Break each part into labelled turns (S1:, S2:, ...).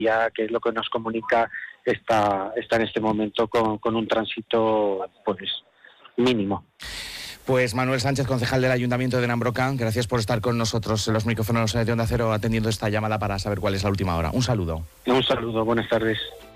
S1: ya que es lo que nos comunica, está en este momento con un tránsito pues mínimo.
S2: Pues Manuel Sánchez, concejal del Ayuntamiento de Nambrocan, gracias por estar con nosotros en los micrófonos de Onda Cero atendiendo esta llamada para saber cuál es la última hora. Un saludo.
S1: Un saludo, buenas tardes.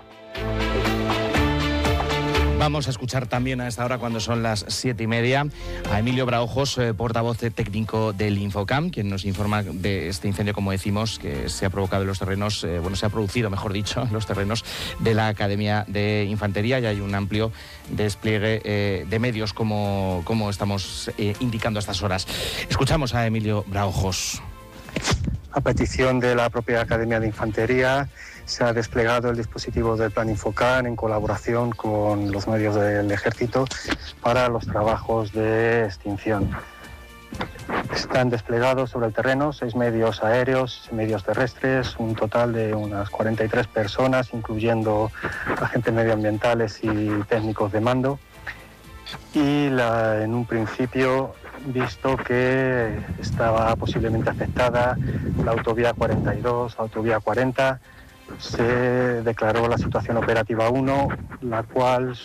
S2: Vamos a escuchar también a esta hora, cuando son las 7:30, a Emilio Braojos, portavoz técnico del Infocam, quien nos informa de este incendio, como decimos, que se ha provocado en los terrenos, se ha producido, mejor dicho, en los terrenos de la Academia de Infantería, y hay un amplio despliegue de medios, como estamos indicando a estas horas. Escuchamos a Emilio Braojos.
S3: A petición de la propia Academia de Infantería, se ha desplegado el dispositivo del Plan Infocam en colaboración con los medios del Ejército para los trabajos de extinción. Están desplegados sobre el terreno 6 medios aéreos, medios terrestres, un total de unas 43 personas, incluyendo agentes medioambientales y técnicos de mando. Y en un principio, visto que estaba posiblemente afectada la autovía 42, autovía 40, se declaró la situación operativa 1, la cual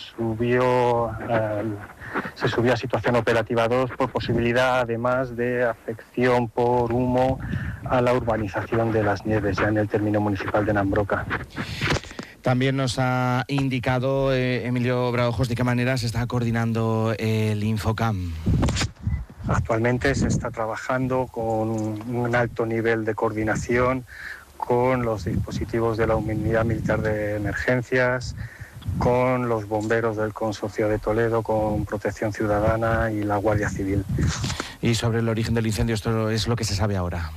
S3: se subió a situación operativa 2 por posibilidad, además de afección por humo a la urbanización de Las Nieves, ya en el término municipal de Nambroca.
S2: También nos ha indicado Emilio Braojos de qué manera se está coordinando el Infocam.
S3: Actualmente se está trabajando con un alto nivel de coordinación con los dispositivos de la Unidad Militar de Emergencias, con los bomberos del Consorcio de Toledo, con Protección Ciudadana y la Guardia Civil.
S2: Y sobre el origen del incendio, esto es lo que se sabe ahora.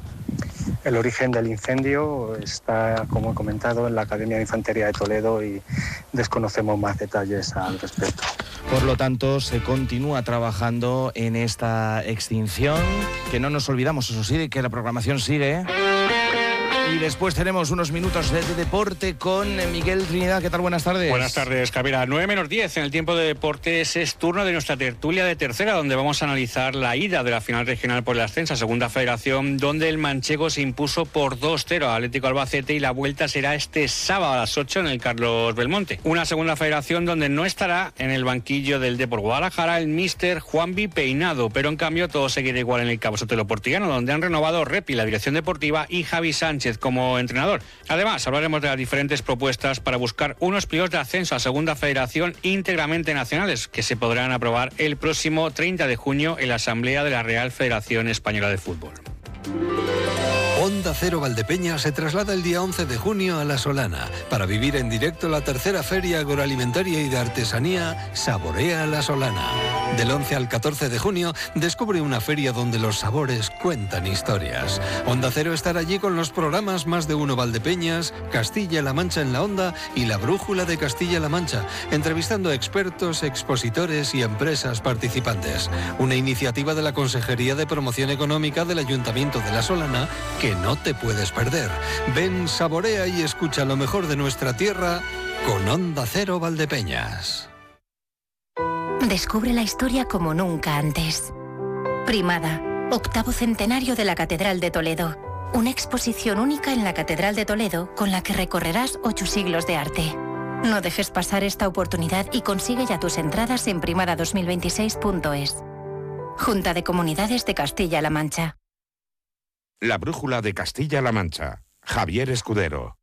S3: El origen del incendio está, como he comentado, en la Academia de Infantería de Toledo y desconocemos más detalles al respecto.
S2: Por lo tanto, se continúa trabajando en esta extinción, que no nos olvidamos, eso sí, que la programación sigue. Y después tenemos unos minutos de deporte con Miguel Trinidad. ¿Qué tal? Buenas tardes.
S4: Buenas tardes, Javier. 9:10 en el tiempo de deportes es turno de nuestra tertulia de tercera, donde vamos a analizar la ida de la final regional por el ascenso a Segunda Federación, donde el manchego se impuso por 2-0 al Atlético Albacete, y la vuelta será este sábado a las 8 en el Carlos Belmonte. Una Segunda Federación donde no estará en el banquillo del Depor Guadalajara el míster Juanvi Peinado, pero en cambio todo seguirá igual en el Cabo Sotelo Portillano, donde han renovado Repi, la dirección deportiva, y Javi Sánchez como entrenador. Además, hablaremos de las diferentes propuestas para buscar unos playoffs de ascenso a Segunda Federación íntegramente nacionales, que se podrán aprobar el próximo 30 de junio en la Asamblea de la Real Federación Española de Fútbol.
S5: Onda Cero Valdepeñas se traslada el día 11 de junio a La Solana para vivir en directo la tercera Feria Agroalimentaria y de Artesanía Saborea La Solana. Del 11 al 14 de junio descubre una feria donde los sabores cuentan historias. Onda Cero estará allí con los programas Más de Uno Valdepeñas, Castilla-La Mancha en la Onda y La Brújula de Castilla-La Mancha, entrevistando a expertos, expositores y empresas participantes. Una iniciativa de la Consejería de Promoción Económica del Ayuntamiento de La Solana que no te puedes perder. Ven, saborea y escucha lo mejor de nuestra tierra con Onda Cero Valdepeñas.
S6: Descubre la historia como nunca antes. Primada, 8º centenario de la Catedral de Toledo. Una exposición única en la Catedral de Toledo con la que recorrerás 8 siglos de arte. No dejes pasar esta oportunidad y consigue ya tus entradas en primada2026.es. Junta de Comunidades de Castilla-La Mancha.
S7: La Brújula de Castilla-La Mancha. Javier Escudero.